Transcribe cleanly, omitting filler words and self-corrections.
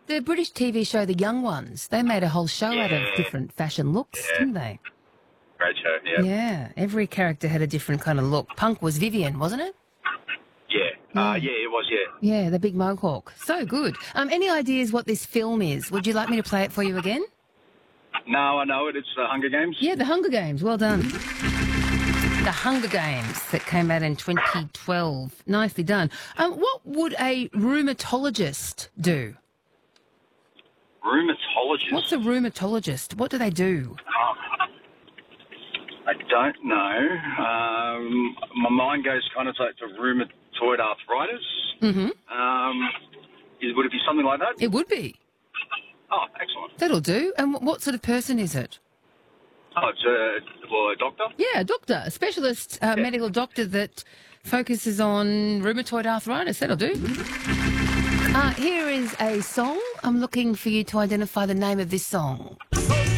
The British TV show The Young Ones, they made a whole show out of different fashion looks, didn't they? Great show, yeah. Yeah, every character had a different kind of look. Punk was Vivian, wasn't it? Yeah, it was, yeah. Yeah, the big mohawk. So good. Any ideas what this film is? Would you like me to play it for you again? No, I know it. It's the Hunger Games. Yeah, The Hunger Games. Well done. The Hunger Games that came out in 2012. Nicely done. What would a rheumatologist do? Rheumatologist? What's a rheumatologist? What do they do? I don't know. My mind goes kind of to rheumatoid arthritis. Mm-hmm. Would it be something like that? It would be. Oh, excellent. That'll do. And what sort of person is it? Oh, it's a doctor? Yeah, a doctor, a specialist medical doctor that focuses on rheumatoid arthritis. That'll do. Here is a song. I'm looking for you to identify the name of this song.